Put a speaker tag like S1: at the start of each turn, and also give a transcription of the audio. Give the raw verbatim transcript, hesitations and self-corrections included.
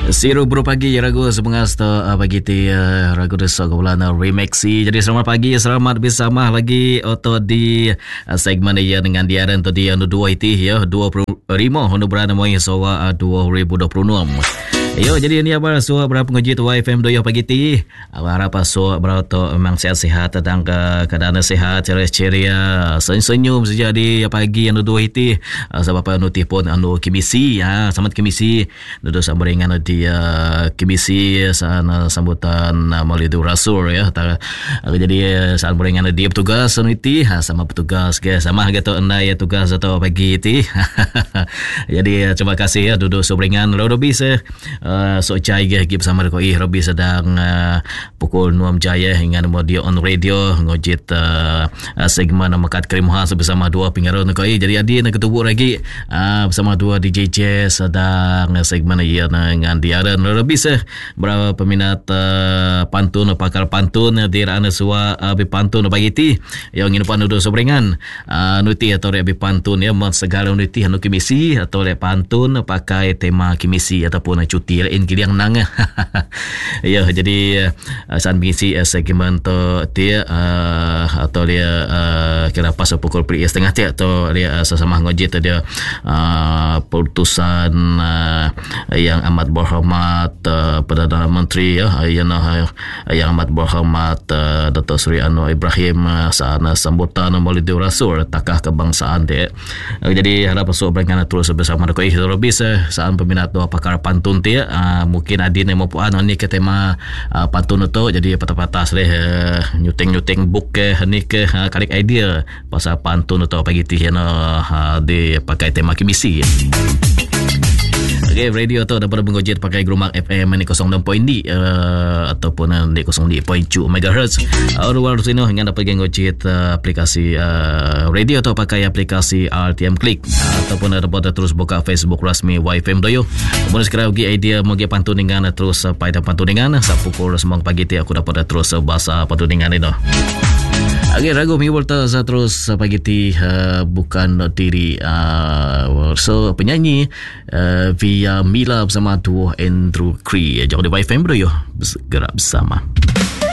S1: Siru bro pagi ragu semangat uh, pagi ti uh, ragu desa kumpulan uh, Remixi. Jadi selamat pagi, selamat bersama lagi atau di uh, segmen ya dengan diaran tadi yang dua itu ya dua puluh lima honor berada moi sawa dua ribu dua puluh enam. Yo, jadi ini apa suara berapa penguji tu Y F M doyo pagi ti. Harap suara berapa memang sehat-sehat dan ke keadaan sehat, ceria-ceria, senyum-senyum saja di pagi yang dua itu. Sebab apa nutih pun anu kimisi ya, selamat kimisi. Duduk sambringan di uh, kimisi sana sambutan uh, Maulidur Rasul ya. Jadi saat beringan di petugas nuti sama petugas ke sama gitu anda ya tugas atau pagi itu. Jadi terima kasih ya duduk sambringan lo bisa Uh, so cai ge bersama ko ih Robi sedang uh, pukul enam jaya hingga dia on radio ngojit uh, uh, segmen makat krimha bersama dua pengaruh ko ih jadi adi nak ketubuk lagi uh, bersama dua D J Jazz sedang uh, segmen ia dengan dia dan Robi se berapa peminat uh, pantun pakar pantun di rana suwa uh, bi pantun bagi ti yang ingin pan duduk sobrengan uh, nuti atau bi pantun ya segala nuti anu kimisi atau le pantun pakai tema kimisi ataupun cuti lain kili yang nang ya jadi uh, san mengisi uh, segmen tu dia uh, atau dia uh, kira pas pukul setengah dia atau dia uh, sesama ngojit dia uh, putusan uh, yang amat berhormat uh, Perdana Menteri ya yang uh, yang amat berhormat uh, Dato' Seri Anwar Ibrahim uh, saat sambutan Maulidur Rasul takah kebangsaan dia uh, jadi harap masuk berangkat terus bersama dengan Ikhlas Robis uh, saat peminat doa pakar pantun dia Uh, mungkin adin yang maupun ni ke tema uh, pantun itu jadi patah-patah leh uh, nyuting-nyuting book ke ni ke uh, kalik idea pasal pantun atau pagi ti uh, di pakai tema kimisi. Okay, radio tu dapat mengojit pakai Gerumak F M ni kosong enam point D uh, ataupun uh, di kosong enam point tujuh megahertz. Uh, luar sini hingga dapat mengojit uh, aplikasi uh, radio atau pakai aplikasi R T M Click uh, ataupun uh, dapat terus buka Facebook rasmi Y F M doyo. Kemudian sekarang ugi idea menggi pantun dengan uh, terus uh, pada pantun dengan sa pukul sembilan pagi ti aku dapat uh, terus uh, bahasa pantun dengan ini. Okay, ragu mi volta sa terus pagi ti uh, bukan diri uh, so penyanyi uh, via Mila bersama duo Andrew Cree. Jangan di Y F M bro yo, gerak bersama.